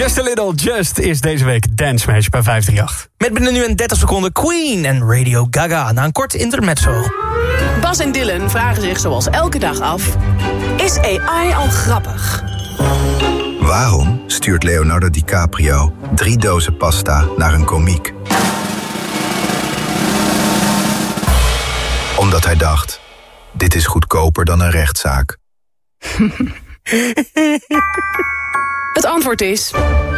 Just a Little Just is deze week Dance Smash bij 538. Met binnen nu een 30 seconden Queen en Radio Gaga na een kort intermezzo. Bas en Dylan vragen zich zoals elke dag af: is AI al grappig? Waarom stuurt Leonardo DiCaprio 3 dozen pasta naar een komiek? Omdat hij dacht, dit is goedkoper dan een rechtszaak. Het antwoord is